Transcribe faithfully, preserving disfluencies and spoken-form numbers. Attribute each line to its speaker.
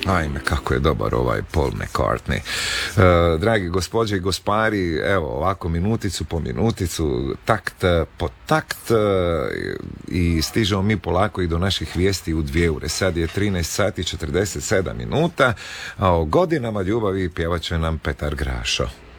Speaker 1: Ajme, kako je dobar ovaj Paul McCartney. E, dragi gospođe i gospari, evo ovako minuticu po minuticu, takt po takt e, i stižemo mi polako i do naših vijesti u dvije ure. Sad je trinaest sati četrdeset sedam minuta, a o godinama ljubavi pjevat će nam Petar Grašo.